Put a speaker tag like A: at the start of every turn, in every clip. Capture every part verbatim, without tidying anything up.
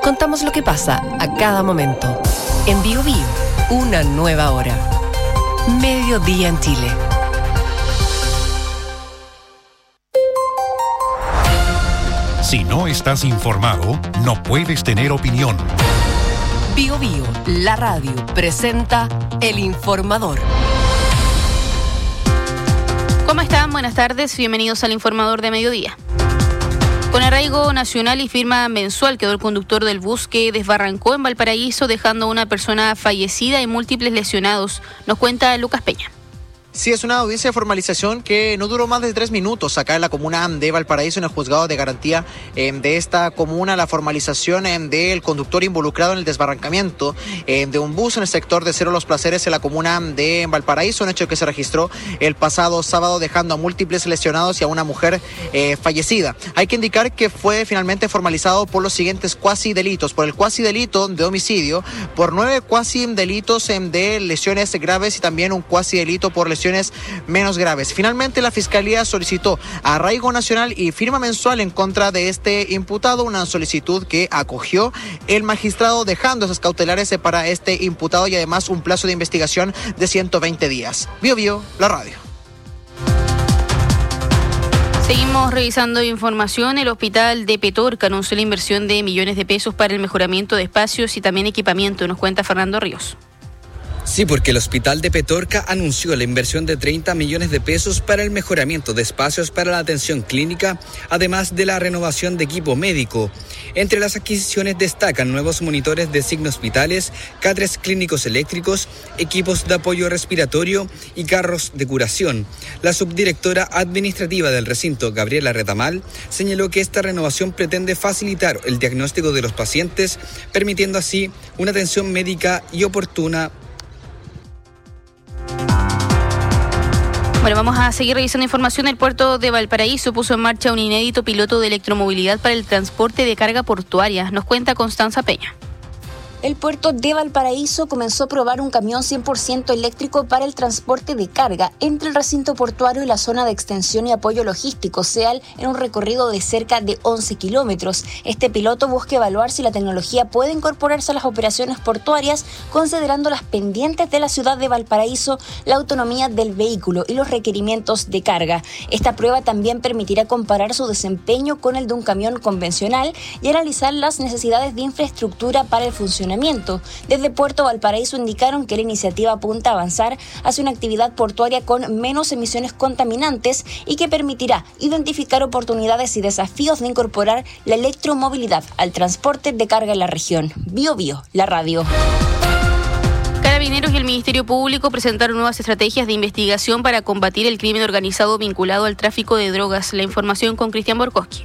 A: contamos lo que pasa a cada momento. En Bio Bio, una nueva hora. Mediodía en Chile.
B: Si no estás informado, no puedes tener opinión.
A: Bio Bio, la radio, presenta El Informador.
C: ¿Cómo están? Buenas tardes, bienvenidos al Informador de Mediodía. Con arraigo nacional y firma mensual quedó el conductor del bus que desbarrancó en Valparaíso, dejando a una persona fallecida y múltiples lesionados. Nos cuenta Lucas Peña.
D: Sí, es una audiencia de formalización que no duró más de tres minutos acá en la comuna de Valparaíso, en el juzgado de garantía eh, de esta comuna. La formalización eh, del conductor involucrado en el desbarrancamiento eh, de un bus en el sector de Cerro Los Placeres en la comuna de Valparaíso, un hecho que se registró el pasado sábado, dejando a múltiples lesionados y a una mujer eh, fallecida. Hay que indicar que fue finalmente formalizado por los siguientes cuasi delitos: por el cuasi delito de homicidio, por nueve cuasi delitos eh, de lesiones graves y también un cuasi delito por lesiones menos graves. Finalmente, la Fiscalía solicitó arraigo nacional y firma mensual en contra de este imputado, una solicitud que acogió el magistrado, dejando esas cautelares para este imputado y además un plazo de investigación de ciento veinte días. Bio Bio, la radio.
C: Seguimos revisando información. El hospital de Petorca anunció la inversión de millones de pesos para el mejoramiento de espacios y también equipamiento. Nos cuenta Fernando Ríos.
E: Sí, porque el Hospital de Petorca anunció la inversión de treinta millones de pesos para el mejoramiento de espacios para la atención clínica, además de la renovación de equipo médico. Entre las adquisiciones destacan nuevos monitores de signos vitales, catres clínicos eléctricos, equipos de apoyo respiratorio y carros de curación. La subdirectora administrativa del recinto, Gabriela Retamal, señaló que esta renovación pretende facilitar el diagnóstico de los pacientes, permitiendo así una atención médica y oportuna.
C: Bueno, vamos a seguir revisando información. El puerto de Valparaíso puso en marcha un inédito piloto de electromovilidad para el transporte de carga portuaria. Nos cuenta Constanza Peña.
F: El puerto de Valparaíso comenzó a probar un camión cien por ciento eléctrico para el transporte de carga entre el recinto portuario y la zona de extensión y apoyo logístico, SEAL, en un recorrido de cerca de once kilómetros. Este piloto busca evaluar si la tecnología puede incorporarse a las operaciones portuarias, considerando las pendientes de la ciudad de Valparaíso, la autonomía del vehículo y los requerimientos de carga. Esta prueba también permitirá comparar su desempeño con el de un camión convencional y analizar las necesidades de infraestructura para el funcionamiento. Desde Puerto Valparaíso indicaron que la iniciativa apunta a avanzar hacia una actividad portuaria con menos emisiones contaminantes y que permitirá identificar oportunidades y desafíos de incorporar la electromovilidad al transporte de carga en la región. Bio Bio, la radio.
C: Carabineros y el Ministerio Público presentaron nuevas estrategias de investigación para combatir el crimen organizado vinculado al tráfico de drogas. La información con Cristian Borkowski.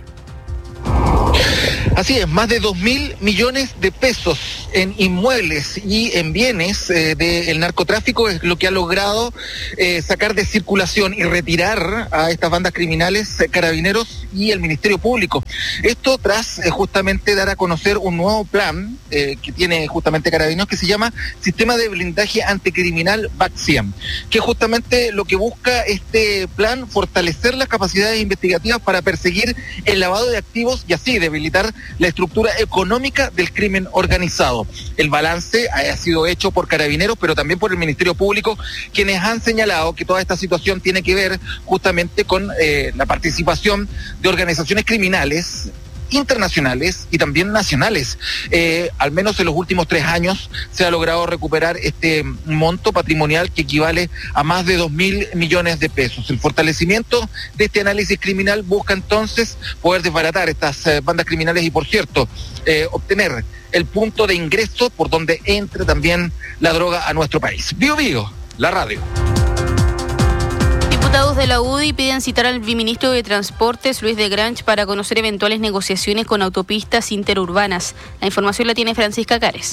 G: Así es, más de dos mil millones de pesos en inmuebles y en bienes eh, del narcotráfico es lo que ha logrado eh, sacar de circulación y retirar a estas bandas criminales, eh, Carabineros y el Ministerio Público. Esto tras eh, justamente dar a conocer un nuevo plan eh, que tiene justamente Carabineros, que se llama Sistema de Blindaje Anticriminal BACSIAM, que justamente lo que busca este plan, fortalecer las capacidades investigativas para perseguir el lavado de activos y así debilitar la estructura económica del crimen organizado. El balance ha sido hecho por Carabineros, pero también por el Ministerio Público, quienes han señalado que toda esta situación tiene que ver justamente con eh, la participación de organizaciones criminales internacionales y también nacionales. Eh, al menos en los últimos tres años se ha logrado recuperar este monto patrimonial que equivale a más de dos mil millones de pesos. El fortalecimiento de este análisis criminal busca entonces poder desbaratar estas eh, bandas criminales y, por cierto, eh, obtener el punto de ingreso por donde entre también la droga a nuestro país. Bio Bio, la radio.
C: Diputados de la U D I piden citar al viceministro de Transportes, Luis de Grange, para conocer eventuales negociaciones con autopistas interurbanas. La información la tiene Francisca Cares.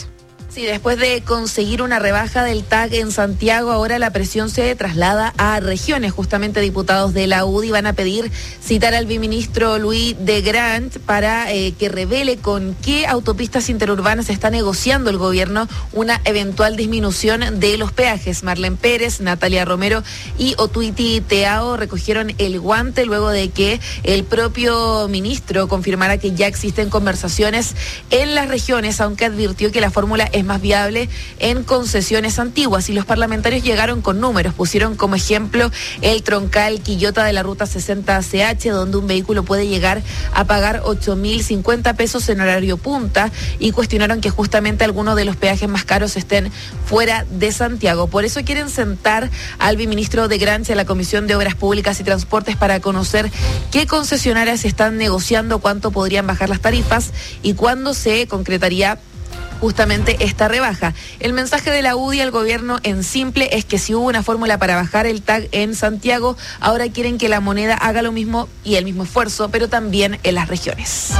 H: Sí, después de conseguir una rebaja del T A G en Santiago, ahora la presión se traslada a regiones. Justamente diputados de la U D I van a pedir citar al viceministro Louis de Grant para eh, que revele con qué autopistas interurbanas está negociando el gobierno una eventual disminución de los peajes. Marlene Pérez, Natalia Romero y Otuiti Teao recogieron el guante luego de que el propio ministro confirmara que ya existen conversaciones en las regiones, aunque advirtió que la fórmula es más viable en concesiones antiguas, y los parlamentarios llegaron con números. Pusieron como ejemplo el troncal Quillota de la ruta sesenta C H, donde un vehículo puede llegar a pagar ocho mil cincuenta pesos en horario punta, y cuestionaron que justamente algunos de los peajes más caros estén fuera de Santiago. Por eso quieren sentar al viceministro de Grant a la Comisión de Obras Públicas y Transportes para conocer qué concesionarias están negociando, cuánto podrían bajar las tarifas y cuándo se concretaría justamente esta rebaja. El mensaje de la U D I al gobierno en simple es que si hubo una fórmula para bajar el T A G en Santiago, ahora quieren que la moneda haga lo mismo y el mismo esfuerzo, pero también en las regiones.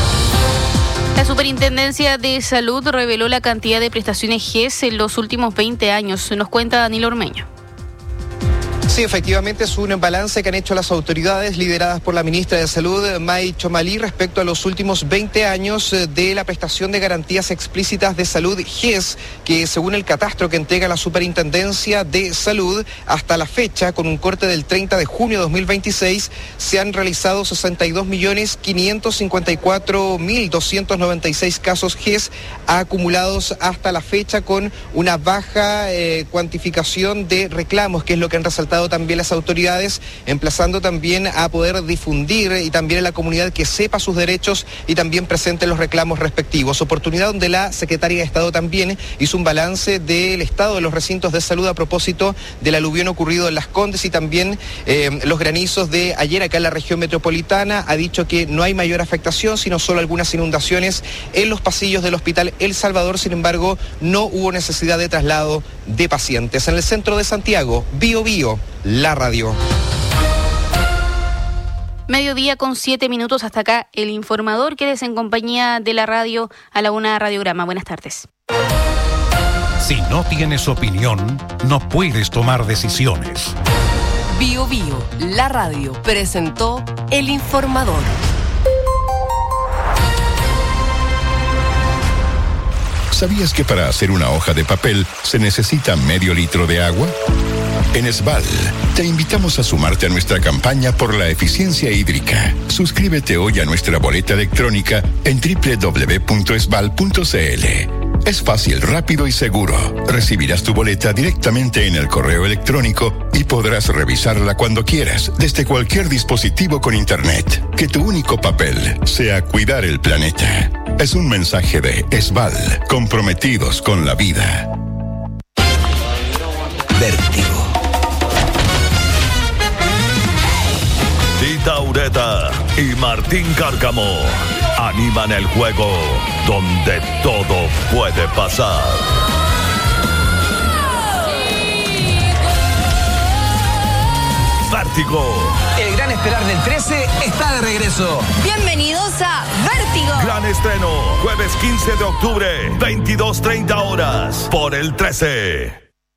C: La Superintendencia de Salud reveló la cantidad de prestaciones G E S en los últimos veinte años. Nos cuenta Danilo Ormeño.
I: Sí, efectivamente es un balance que han hecho las autoridades lideradas por la ministra de Salud, May Chomalí, respecto a los últimos veinte años de la prestación de garantías explícitas de salud G E S, que según el catastro que entrega la Superintendencia de Salud, hasta la fecha, con un corte del treinta de junio de dos mil veintiséis, se han realizado sesenta y dos millones quinientos cincuenta y cuatro mil doscientos noventa y seis casos G E S acumulados hasta la fecha, con una baja eh, cuantificación de reclamos, que es lo que han resaltado también las autoridades, emplazando también a poder difundir y también en la comunidad que sepa sus derechos y también presente los reclamos respectivos. Oportunidad donde la Secretaría de Estado también hizo un balance del estado de los recintos de salud a propósito del aluvión ocurrido en Las Condes y también eh, los granizos de ayer acá en la región metropolitana. Ha dicho que no hay mayor afectación, sino solo algunas inundaciones en los pasillos del Hospital El Salvador. Sin embargo, no hubo necesidad de traslado de pacientes. En el centro de Santiago, Bio Bio, la radio.
C: Mediodía con siete minutos, hasta acá el informador. Quedes en compañía de la radio a la una Radiograma. Buenas tardes.
B: Si no tienes opinión, no puedes tomar decisiones.
A: Bio Bio, la radio, presentó el informador.
J: ¿Sabías que para hacer una hoja de papel se necesita medio litro de agua? En Esval, te invitamos a sumarte a nuestra campaña por la eficiencia hídrica. Suscríbete hoy a nuestra boleta electrónica en doble u doble u doble u punto esval punto c l. Es fácil, rápido y seguro. Recibirás tu boleta directamente en el correo electrónico y podrás revisarla cuando quieras, desde cualquier dispositivo con internet. Que tu único papel sea cuidar el planeta. Es un mensaje de Esval, comprometidos con la vida.
K: Vértigo. Tita Ureta y Martín Cárcamo animan el juego donde todo puede pasar. Vértigo.
L: El gran esperar del trece está de regreso.
M: Bienvenidos a Vértigo.
K: Gran estreno, jueves quince de octubre, veintidós treinta horas, por el trece.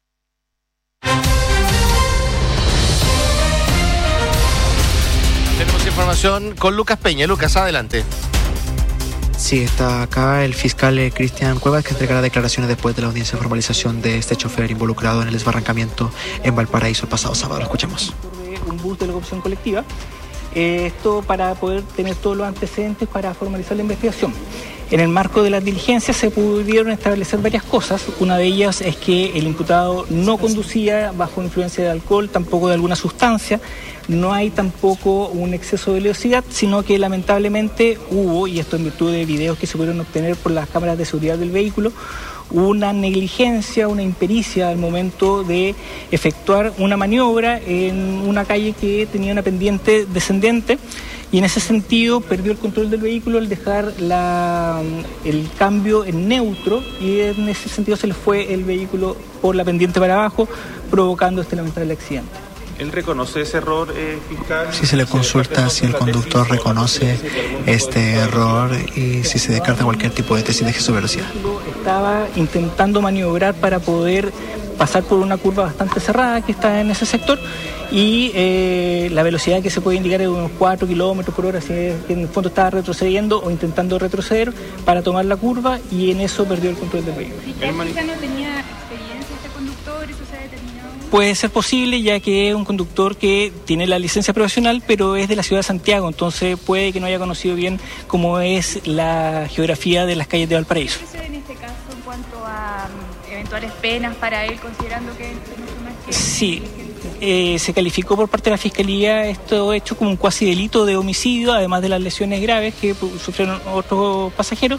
N: Tenemos información con Lucas Peña. Lucas, adelante.
D: Sí, está acá el fiscal eh, Cristian Cuevas, que entregará declaraciones después de la audiencia de formalización de este chofer involucrado en el desbarrancamiento en Valparaíso el pasado sábado. Lo escuchamos.
O: Un bus de locomoción colectiva. Eh, esto para poder tener todos los antecedentes para formalizar la investigación. En el marco de las diligencias se pudieron establecer varias cosas. Una de ellas es que el imputado no conducía bajo influencia de alcohol, tampoco de alguna sustancia. No hay tampoco un exceso de velocidad, sino que lamentablemente hubo, y esto en virtud de videos que se pudieron obtener por las cámaras de seguridad del vehículo, una negligencia, una impericia al momento de efectuar una maniobra en una calle que tenía una pendiente descendente, y en ese sentido perdió el control del vehículo al dejar la, el cambio en neutro, y en ese sentido se le fue el vehículo por la pendiente para abajo, provocando este lamentable accidente.
P: ¿Él reconoce ese error eh, fiscal?
D: Si se le consulta si el conductor reconoce este error y si se descarta cualquier tipo de tesis de exceso de velocidad.
O: Estaba intentando maniobrar para poder pasar por una curva bastante cerrada que está en ese sector y eh, la velocidad que se puede indicar es de unos cuatro kilómetros por hora, si es que en el fondo estaba retrocediendo o intentando retroceder para tomar la curva y en eso perdió el control del vehículo.
Q: ¿Ya no tenía experiencia este conductor? ¿Eso se ha determinado?
O: Puede ser posible, ya que es un conductor que tiene la licencia profesional, pero es de la ciudad de Santiago, entonces puede que no haya conocido bien cómo es la geografía de las calles de Valparaíso.
Q: ¿Qué sucede en este caso en cuanto a um, eventuales penas para él, considerando que es una persona que...
O: Sí, eh, se calificó por parte de la Fiscalía esto hecho como un cuasi delito de homicidio, además de las lesiones graves que sufrieron otros pasajeros.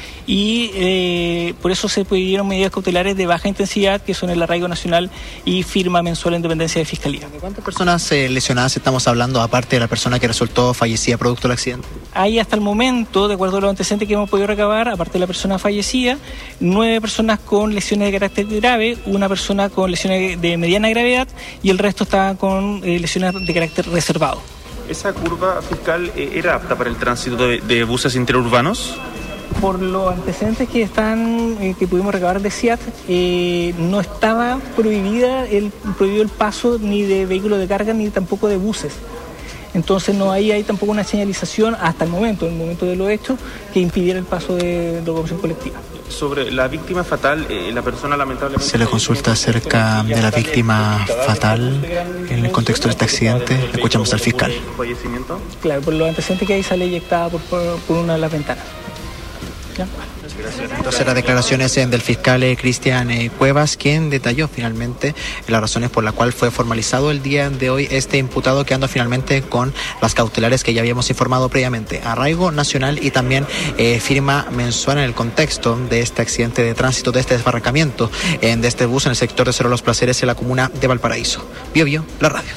O: Y eh, por eso se pidieron medidas cautelares de baja intensidad, que son el arraigo nacional y firma mensual en dependencia de Fiscalía.
D: ¿De cuántas personas eh, lesionadas estamos hablando, aparte de la persona que resultó fallecida producto del accidente?
O: Hay hasta el momento, de acuerdo a los antecedentes que hemos podido recabar, aparte de la persona fallecida, nueve personas con lesiones de carácter grave, una persona con lesiones de mediana gravedad y el resto estaban con eh, lesiones de carácter reservado.
P: ¿Esa curva fiscal eh, era apta para el tránsito de, de buses interurbanos?
O: Por los antecedentes que están eh, que pudimos recabar de C I A T, eh, no estaba prohibida el prohibido el paso ni de vehículos de carga ni tampoco de buses. Entonces no hay, hay tampoco una señalización hasta el momento, en el momento de los hechos, que impidiera el paso de locomoción colectiva.
P: Sobre la víctima fatal, eh, la persona lamentablemente...
D: Se le consulta acerca de la víctima fatal en el contexto de este accidente. Escuchamos al fiscal.
P: ¿Fallecimiento?
O: Claro, por los antecedentes que hay sale eyectada por, por, por una de las ventanas. ¿Ya?
D: Entonces las declaraciones del fiscal eh, Cristian eh, Cuevas, quien detalló finalmente las razones por las cuales fue formalizado el día de hoy este imputado, quedando finalmente con las cautelares que ya habíamos informado previamente, arraigo nacional y también eh, firma mensual en el contexto de este accidente de tránsito, de este desbarrancamiento eh, de este bus en el sector de Cerro Los Placeres en la comuna de Valparaíso. Bio Bio, la radio.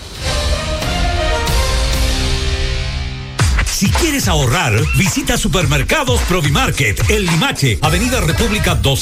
R: Si quieres ahorrar, visita Supermercados Provimarket, El Limache, Avenida República dos.